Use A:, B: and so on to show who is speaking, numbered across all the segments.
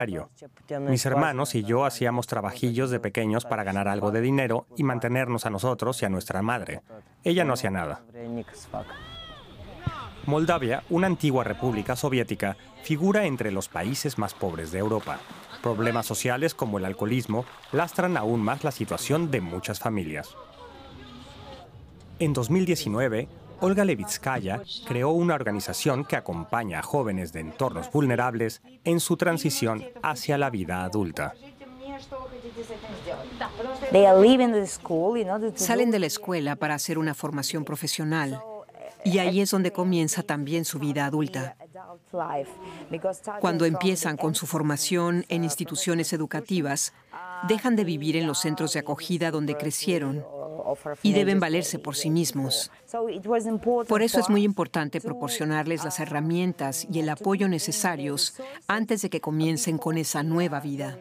A: Mis hermanos y yo hacíamos trabajillos de pequeños para ganar algo de dinero y mantenernos a nosotros y a nuestra madre. Ella no hacía nada. Moldavia, una antigua república soviética, figura entre los países más pobres de Europa. Problemas sociales como el alcoholismo lastran aún más la situación de muchas familias. En 2019, Olga Levitskaya creó una organización que acompaña a jóvenes de entornos vulnerables en su transición hacia la vida adulta.
B: Salen de la escuela para hacer una formación profesional y ahí es donde comienza también su vida adulta. Cuando empiezan con su formación en instituciones educativas, dejan de vivir en los centros de acogida donde crecieron y deben valerse por sí mismos. Por eso es muy importante proporcionarles las herramientas y el apoyo necesarios antes de que comiencen con esa nueva vida.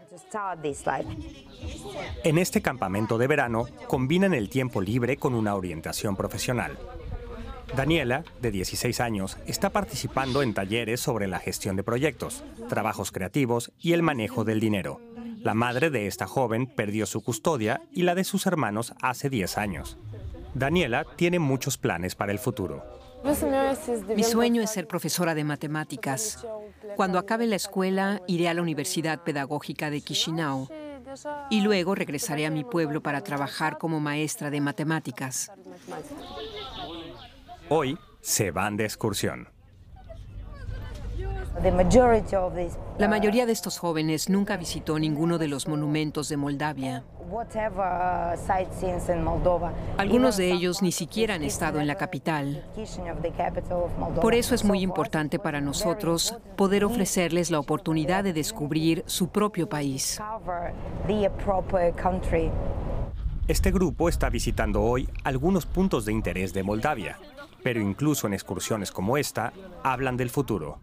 A: En este campamento de verano, combinan el tiempo libre con una orientación profesional. Daniela, de 16 años, está participando en talleres sobre la gestión de proyectos, trabajos creativos y el manejo del dinero. La madre de esta joven perdió su custodia y la de sus hermanos hace 10 años. Daniela tiene muchos planes para el futuro.
B: Mi sueño es ser profesora de matemáticas. Cuando acabe la escuela, iré a la Universidad Pedagógica de Chisinau y luego regresaré a mi pueblo para trabajar como maestra de matemáticas.
A: Hoy se van de excursión.
B: La mayoría de estos jóvenes nunca visitó ninguno de los monumentos de Moldavia. Algunos de ellos ni siquiera han estado en la capital. Por eso es muy importante para nosotros poder ofrecerles la oportunidad de descubrir su propio país.
A: Este grupo está visitando hoy algunos puntos de interés de Moldavia, pero incluso en excursiones como esta, hablan del futuro.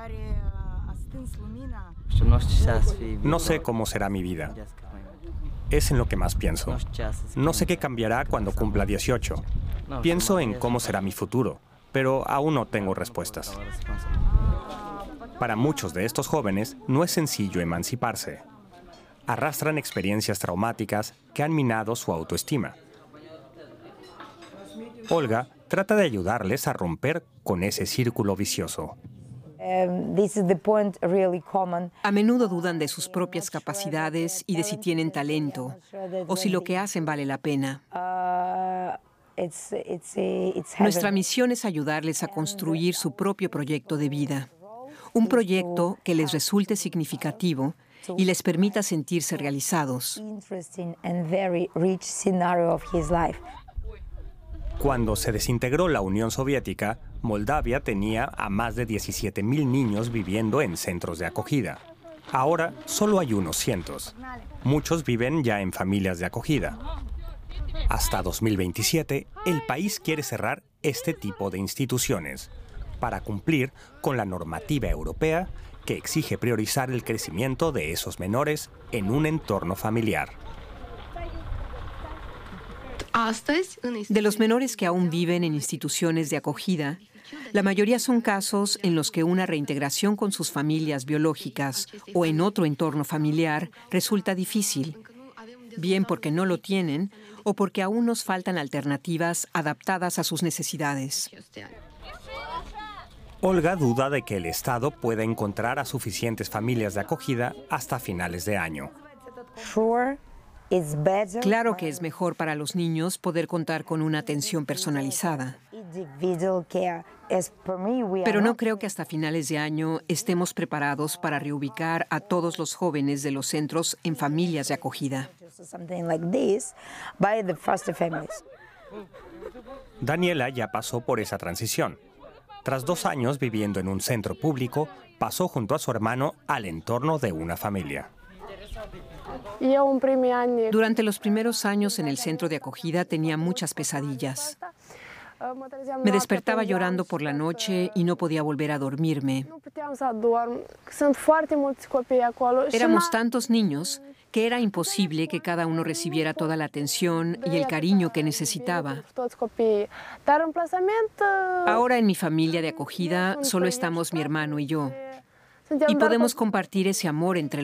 A: No sé cómo será mi vida. Es en lo que más pienso. No sé qué cambiará cuando cumpla 18. Pienso en cómo será mi futuro, pero aún no tengo respuestas. Para muchos de estos jóvenes no es sencillo emanciparse. Arrastran experiencias traumáticas que han minado su autoestima. Olga trata de ayudarles a romper con ese círculo vicioso.
B: A menudo dudan de sus propias capacidades y de si tienen talento o si lo que hacen vale la pena. Nuestra misión es ayudarles a construir su propio proyecto de vida, un proyecto que les resulte significativo y les permita sentirse realizados.
A: Cuando se desintegró la Unión Soviética, Moldavia tenía a más de 17,000 niños viviendo en centros de acogida. Ahora solo hay unos cientos. Muchos viven ya en familias de acogida. Hasta 2027, el país quiere cerrar este tipo de instituciones para cumplir con la normativa europea que exige priorizar el crecimiento de esos menores en un entorno familiar.
B: De los menores que aún viven en instituciones de acogida, la mayoría son casos en los que una reintegración con sus familias biológicas o en otro entorno familiar resulta difícil, bien porque no lo tienen o porque aún nos faltan alternativas adaptadas a sus necesidades.
A: Olga duda de que el Estado pueda encontrar a suficientes familias de acogida hasta finales de año.
B: Claro que es mejor para los niños poder contar con una atención personalizada. Pero no creo que hasta finales de año estemos preparados para reubicar a todos los jóvenes de los centros en familias de acogida.
A: Daniela ya pasó por esa transición. Tras 2 años viviendo en un centro público, pasó junto a su hermano al entorno de una familia.
B: Durante los primeros años en el centro de acogida tenía muchas pesadillas. Me despertaba llorando por la noche y no podía volver a dormirme. Éramos tantos niños que era imposible que cada uno recibiera toda la atención y el cariño que necesitaba. Ahora en mi familia de acogida solo estamos mi hermano y yo. Y podemos compartir ese amor entre